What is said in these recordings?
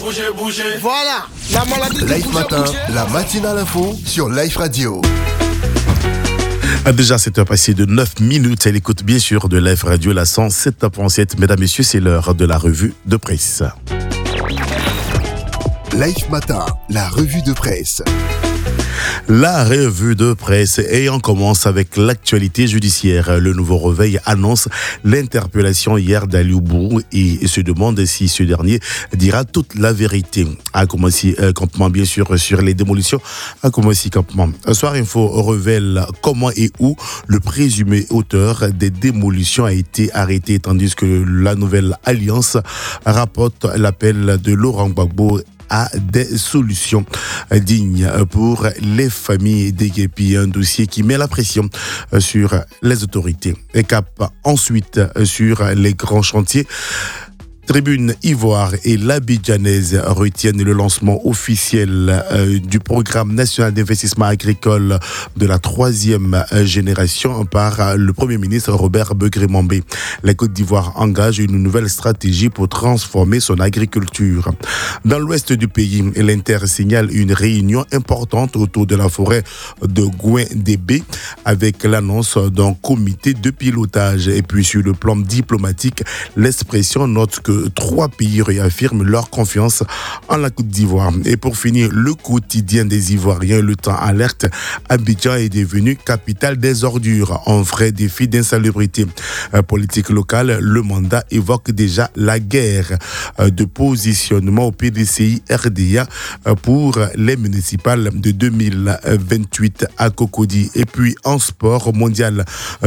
Voilà, la maladie de Live Matin, la matinale info sur Live Radio. Déjà 7h passées de 9 minutes, elle écoute bien sûr de Live Radio, la 107.7. Mesdames, messieurs, c'est l'heure de la revue de presse. Live Matin, la revue de presse. La revue de presse et on commence avec l'actualité judiciaire. Le Nouveau Réveil annonce l'interpellation hier d'Aliou Bourou et se demande si ce dernier dira toute la vérité. À commencer campement bien sûr sur les démolitions. À commencer campement. Soir Info révèle comment et où le présumé auteur des démolitions a été arrêté, tandis que la Nouvelle Alliance rapporte l'appel de Laurent Gbagbo à des solutions dignes pour les familles déguerpies. Un dossier qui met la pression sur les autorités. Et cap ensuite sur les grands chantiers. Tribune Ivoire et l'Abidjanaise retiennent le lancement officiel du programme national d'investissement agricole de la 3e génération par le Premier ministre Robert Begré-Mambé. La Côte d'Ivoire engage une nouvelle stratégie pour transformer son agriculture. Dans l'ouest du pays, l'Inter signale une réunion importante autour de la forêt de Gouin-Débé avec l'annonce d'un comité de pilotage. Et puis sur le plan diplomatique, l'expression note que 3 pays réaffirment leur confiance en la Côte d'Ivoire. Et pour finir, le quotidien des Ivoiriens, Le Temps alerte, Abidjan est devenu capitale des ordures. Un vrai défi d'insalubrité politique locale. Le mandat évoque déjà la guerre de positionnement au PDCI RDA pour les municipales de 2028 à Cocody. Et puis en sport mondial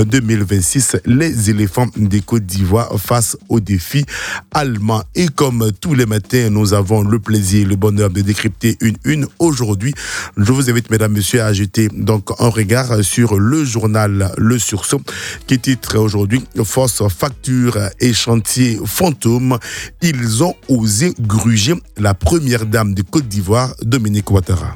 2026, les éléphants des Côte d'Ivoire face aux défis allemand. Et comme tous les matins, nous avons le plaisir, le bonheur de décrypter une. Aujourd'hui, je vous invite, mesdames, messieurs, à jeter donc un regard sur le journal Le Sursaut, qui titre aujourd'hui « Force, facture et chantier fantôme ». Ils ont osé gruger la première dame de Côte d'Ivoire, Dominique Ouattara.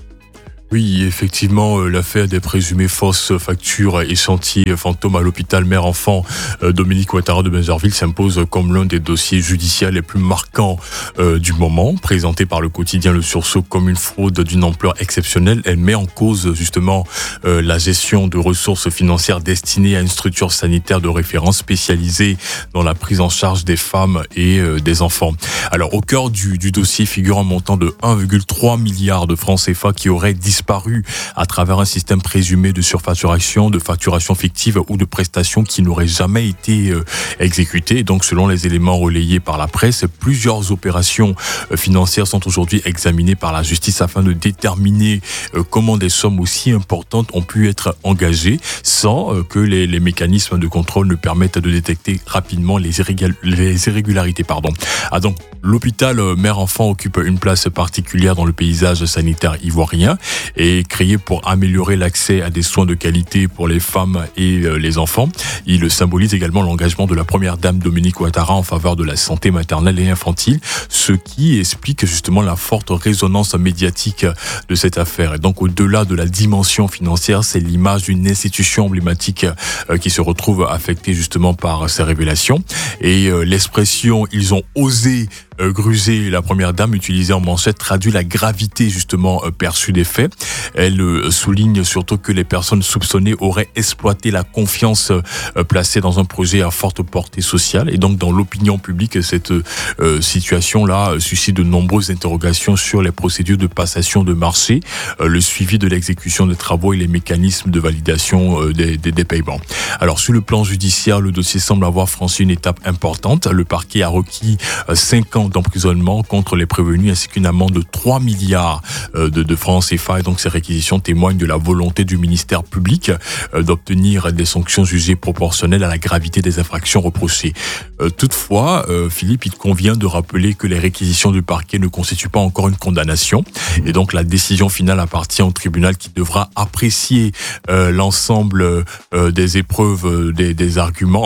Oui, effectivement, l'affaire des présumées fausses factures et chantiers fantômes à l'hôpital mère-enfant Dominique Ouattara de Benjerville s'impose comme l'un des dossiers judiciaires les plus marquants du moment. Présenté par le quotidien Le Sursaut comme une fraude d'une ampleur exceptionnelle, elle met en cause justement la gestion de ressources financières destinées à une structure sanitaire de référence spécialisée dans la prise en charge des femmes et des enfants. Alors, au cœur du dossier figure un montant de 1,3 milliard de francs CFA qui aurait disparu à travers un système présumé de surfacturation, de facturation fictive ou de prestations qui n'auraient jamais été exécutées. Donc, selon les éléments relayés par la presse, plusieurs opérations financières sont aujourd'hui examinées par la justice afin de déterminer comment des sommes aussi importantes ont pu être engagées sans que les mécanismes de contrôle ne permettent de détecter rapidement les irrégularités. Donc, l'hôpital mère-enfant occupe une place particulière dans le paysage sanitaire ivoirien et créé pour améliorer l'accès à des soins de qualité pour les femmes et les enfants. Il symbolise également l'engagement de la première dame Dominique Ouattara en faveur de la santé maternelle et infantile, ce qui explique justement la forte résonance médiatique de cette affaire. Et donc, au-delà de la dimension financière, c'est l'image d'une institution emblématique qui se retrouve affectée justement par ces révélations. Et l'expression « ils ont osé gruger la première dame » utilisée en manchette traduit la gravité justement perçue des faits. Elle souligne surtout que les personnes soupçonnées auraient exploité la confiance placée dans un projet à forte portée sociale. Et donc, dans l'opinion publique, cette situation-là suscite de nombreuses interrogations sur les procédures de passation de marché, le suivi de l'exécution des travaux et les mécanismes de validation des paiements. Alors, sur le plan judiciaire, le dossier semble avoir franchi une étape importante. Le parquet a requis 5 ans d'emprisonnement contre les prévenus ainsi qu'une amende de 3 milliards de francs CFA. Et donc, ces réquisitions témoignent de la volonté du ministère public d'obtenir des sanctions jugées proportionnelles à la gravité des infractions reprochées. Toutefois, Philippe, il convient de rappeler que les réquisitions du parquet ne constituent pas encore une condamnation. Et donc, la décision finale appartient au tribunal qui devra apprécier l'ensemble des épreuves des arguments,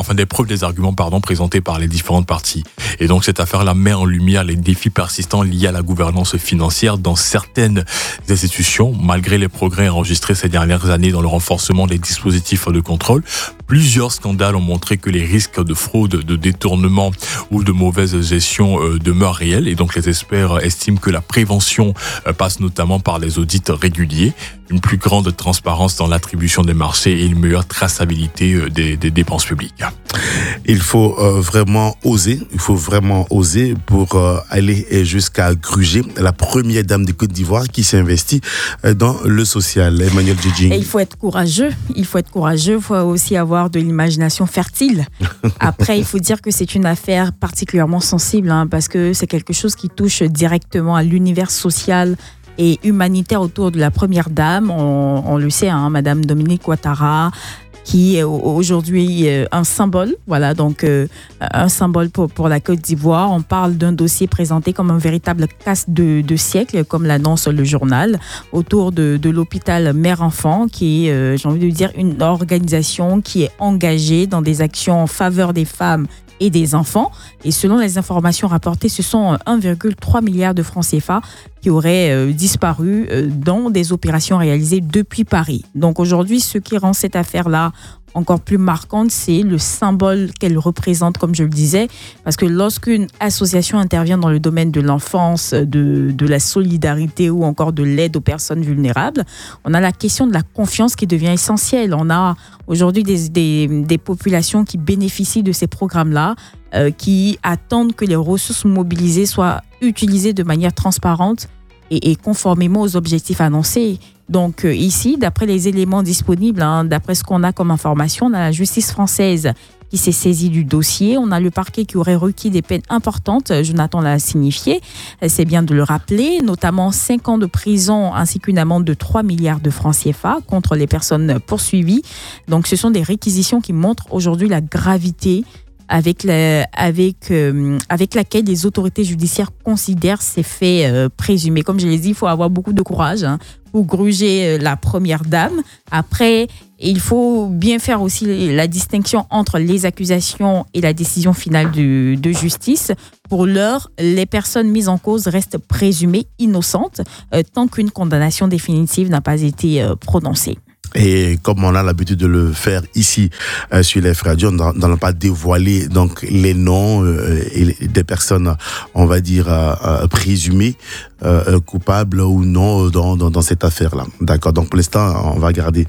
présentés par les différentes parties. Et donc, cette affaire-là met en lumière les défis persistants liés à la gouvernance financière dans certaines institutions, malgré les progrès enregistrés ces dernières années dans le renforcement des dispositifs de contrôle. Plusieurs scandales ont montré que les risques de fraude, de détournement ou de mauvaise gestion demeurent réels. Et donc les experts estiment que la prévention passe notamment par les audits réguliers, une plus grande transparence dans l'attribution des marchés et une meilleure traçabilité des dépenses publiques. Il faut vraiment oser, pour aller jusqu'à gruger la première dame de Côte d'Ivoire qui s'est investie dans le social. Emmanuel Djidji. Il faut être courageux, il faut aussi avoir de l'imagination fertile. Après, il faut dire que c'est une affaire particulièrement sensible, parce que c'est quelque chose qui touche directement à l'univers social et humanitaire autour de la première dame. On le sait, Madame Dominique Ouattara, qui est aujourd'hui un symbole, un symbole pour la Côte d'Ivoire. On parle d'un dossier présenté comme un véritable casse de siècle, comme l'annonce le journal, autour de l'hôpital Mère-Enfant, qui est, j'ai envie de dire, une organisation qui est engagée dans des actions en faveur des femmes et des enfants. Et selon les informations rapportées, ce sont 1,3 milliard de francs CFA qui auraient disparu dans des opérations réalisées depuis Paris. Donc aujourd'hui, ce qui rend cette affaire-là encore plus marquante, c'est le symbole qu'elle représente, comme je le disais, parce que lorsqu'une association intervient dans le domaine de l'enfance, de la solidarité ou encore de l'aide aux personnes vulnérables, on a la question de la confiance qui devient essentielle. On a aujourd'hui des populations qui bénéficient de ces programmes-là, qui attendent que les ressources mobilisées soient utilisées de manière transparente et conformément aux objectifs annoncés. Donc ici, d'après les éléments disponibles, d'après ce qu'on a comme information, on a la justice française qui s'est saisie du dossier. On a le parquet qui aurait requis des peines importantes. Jonathan l'a signifié, c'est bien de le rappeler, notamment 5 ans de prison ainsi qu'une amende de 3 milliards de francs CFA contre les personnes poursuivies. Donc ce sont des réquisitions qui montrent aujourd'hui la gravité avec laquelle les autorités judiciaires considèrent ces faits présumés. Comme je l'ai dit, il faut avoir beaucoup de courage pour gruger la première dame. Après, il faut bien faire aussi la distinction entre les accusations et la décision finale de justice. Pour l'heure, les personnes mises en cause restent présumées innocentes tant qu'une condamnation définitive n'a pas été prononcée. Et comme on a l'habitude de le faire ici sur les Radio, on n'a pas dévoilé donc les noms des personnes, on va dire présumées coupables ou non dans cette affaire-là. D'accord. Donc pour l'instant, on va garder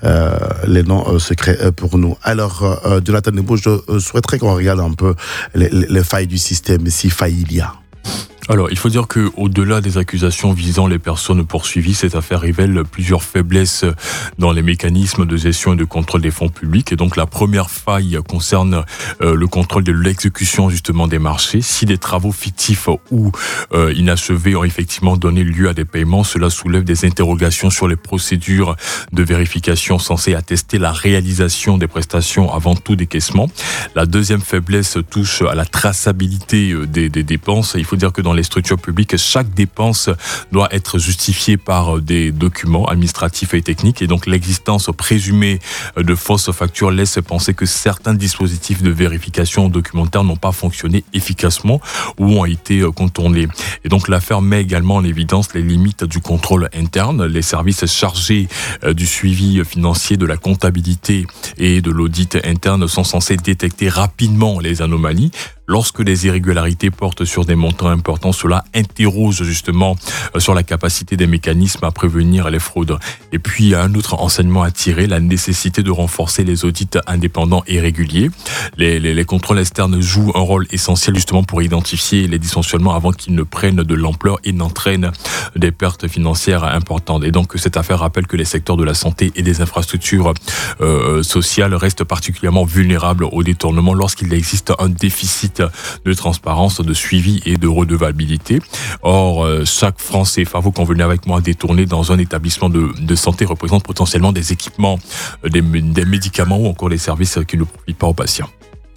les noms secrets pour nous. Alors, Jonathan Nebo, je souhaiterais qu'on regarde un peu les failles du système, si failles il y a. Alors, il faut dire que, au-delà des accusations visant les personnes poursuivies, cette affaire révèle plusieurs faiblesses dans les mécanismes de gestion et de contrôle des fonds publics. Et donc, la première faille concerne le contrôle de l'exécution, justement, des marchés. Si des travaux fictifs ou inachevés ont effectivement donné lieu à des paiements, cela soulève des interrogations sur les procédures de vérification censées attester la réalisation des prestations avant tout décaissement. La deuxième faiblesse touche à la traçabilité des dépenses. Il faut dire que dans les structures publiques, chaque dépense doit être justifiée par des documents administratifs et techniques, et donc l'existence présumée de fausses factures laisse penser que certains dispositifs de vérification documentaire n'ont pas fonctionné efficacement ou ont été contournés. Et donc l'affaire met également en évidence les limites du contrôle interne. Les services chargés du suivi financier, de la comptabilité et de l'audit interne sont censés détecter rapidement les anomalies. Lorsque les irrégularités portent sur des montants importants, cela interroge justement sur la capacité des mécanismes à prévenir les fraudes. Et puis, il y a un autre enseignement à tirer, la nécessité de renforcer les audits indépendants et réguliers. Les contrôles externes jouent un rôle essentiel justement pour identifier les dysfonctionnements avant qu'ils ne prennent de l'ampleur et n'entraînent des pertes financières importantes. Et donc, cette affaire rappelle que les secteurs de la santé et des infrastructures sociales restent particulièrement vulnérables au détournement lorsqu'il existe un déficit de transparence, de suivi et de redevabilité. Or, chaque franc CFA, vous convenez avec moi, détourné dans un établissement de santé représente potentiellement des équipements, des médicaments ou encore des services qui ne profitent pas aux patients.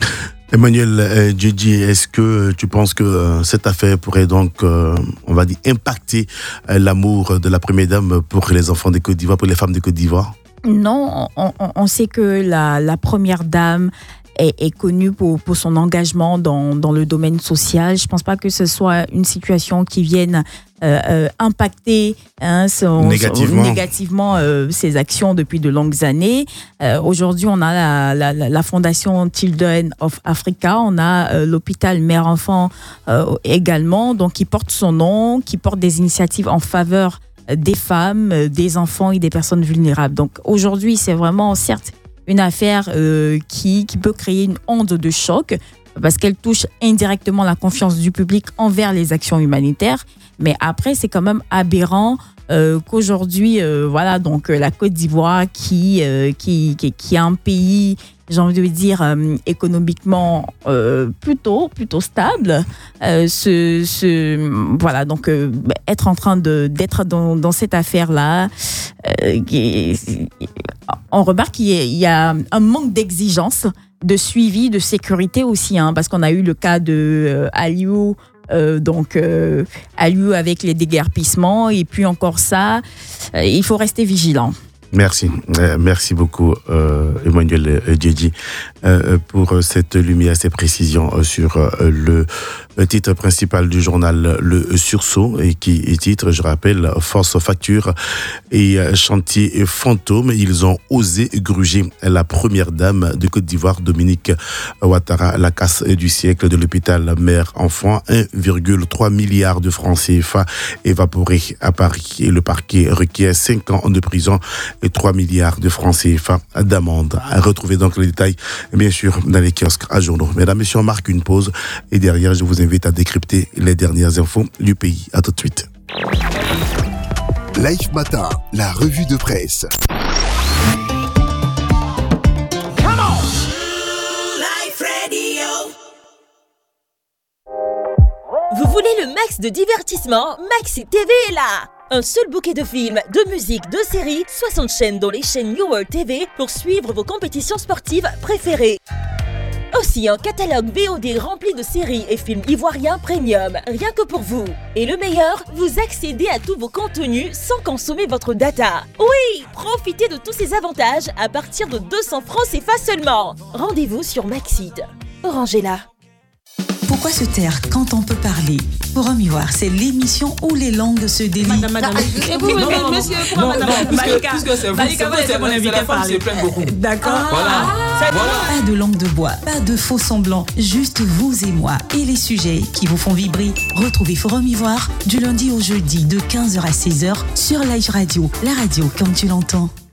Emmanuel Djidji, est-ce que tu penses que cette affaire pourrait donc, on va dire, impacter l'amour de la première dame pour les enfants de Côte d'Ivoire, pour les femmes de Côte d'Ivoire? Non, on sait que la première dame est connu pour son engagement dans le domaine social. Je pense pas que ce soit une situation qui vienne impacter négativement ses actions depuis de longues années. Aujourd'hui, on a la fondation Children of Africa, on a l'hôpital mère-enfant également, donc qui porte son nom, qui porte des initiatives en faveur des femmes, des enfants et des personnes vulnérables. Donc aujourd'hui, c'est vraiment certes une affaire qui peut créer une onde de choc parce qu'elle touche indirectement la confiance du public envers les actions humanitaires. Mais après, c'est quand même aberrant qu'aujourd'hui, donc la Côte d'Ivoire qui est un pays, j'ai envie de dire, économiquement plutôt stable, être en train d'être dans cette affaire-là, on remarque qu'il y a un manque d'exigence, de suivi, de sécurité aussi, parce qu'on a eu le cas de Aliou, Aliou avec les déguerpissements, et puis encore ça, il faut rester vigilant. Merci beaucoup Emmanuel Djedji pour cette lumière, ces précisions sur le titre principal du journal Le Sursaut, et qui titre, je rappelle, Force Facture et chantier fantôme. Ils ont osé gruger la première dame de Côte d'Ivoire, Dominique Ouattara, la casse du siècle de l'hôpital mère-enfant. 1,3 milliard de francs CFA évaporés à Paris, et le parquet requiert 5 ans de prison et 3 milliards de francs CFA d'amende. Retrouvez donc les détails, bien sûr, dans les kiosques à journaux. Mesdames, messieurs, on marque une pause et derrière, je vous invite à décrypter les dernières infos du pays. À tout de suite. Life Matin, la revue de presse. Vous voulez le max de divertissement? Maxi TV est là! Un seul bouquet de films, de musique, de séries, 60 chaînes dont les chaînes New World TV pour suivre vos compétitions sportives préférées. Aussi un catalogue VOD rempli de séries et films ivoiriens premium, rien que pour vous. Et le meilleur, vous accédez à tous vos contenus sans consommer votre data. Oui, profitez de tous ces avantages à partir de 200 francs CFA seulement. Rendez-vous sur Maxit. Orange est là. Pourquoi se taire quand on peut parler? Forum Ivoire, c'est l'émission où les langues se délient. Madame. Et vous, monsieur, puisque c'est mon invité, la femme se plaint beaucoup. D'accord. Voilà. Pas de langue de bois, pas de faux semblants, juste vous et moi et les sujets qui vous font vibrer. Retrouvez Forum Ivoire du lundi au jeudi de 15h à 16h sur Live Radio, la radio comme tu l'entends.